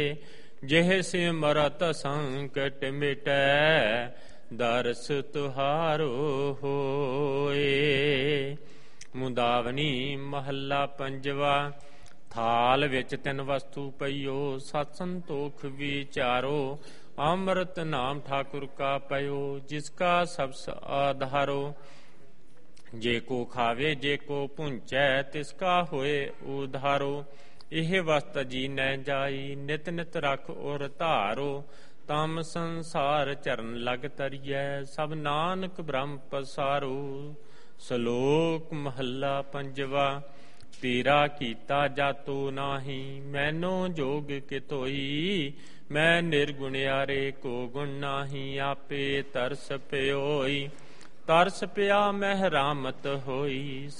ਜਿਹ ਸਿਮਰਤ ਸੰਕਟ ਮਿਟੈ ਦਰਸ ਤੁਹਾਰੋ ਹੋਏ। ਮੁੰਦਾਵਨੀ ਮਹੱਲਾ ਪੰਜਵਾ। ਥਾਲ ਵਿੱਚ ਤਿੰਨ ਵਸਤੂ ਪਈਓ, ਸਤ ਸੰਤੋਖ ਵਿਚਾਰੋ। ਅੰਮ੍ਰਿਤ ਨਾਮ ਠਾਕੁਰ ਕਾ ਪਇਓ, ਜਿਸ ਕਾ ਸਬਸ ਆਧਾਰੋ। ਜੇ ਕੋ ਖਾਵੇ ਜੇ ਕੋ ਪੁੰਚੈ, ਤਿਸ ਕਾ ਹੋਏ ਉਧਾਰੋ। ਇਹ ਵਸਤ ਜੀ ਨੈ ਜਾਈ, ਨਿਤ ਨਿਤ ਰਖ ਔਰ ਧਾਰੋ। ਤਮ ਸੰਸਾਰ ਚਰਨ ਲਗ ਤਰੀਐ, ਸਭ ਨਾਨਕ ਬ੍ਰਹਮ ਪਸਾਰੋ। ਸ਼ਲੋਕ ਮਹੱਲਾ ਪੰਜਵਾ। ਤੇਰਾ ਕੀਤਾ ਜਾਤੋ ਨਾਹੀ, ਮੈਨੋ ਜੋਗ ਕਿਤੋਈ। ਮੈਂ ਨਿਰਗੁਣਿਆਰੇ ਕੋ ਗੁਣ ਨਾਹੀ, ਆਪੇ ਤਰਸ ਪਿਓਈ। ਤਰਸ ਪਿਆ ਮਹਿ ਰਾਮਤ ਹੋਈ,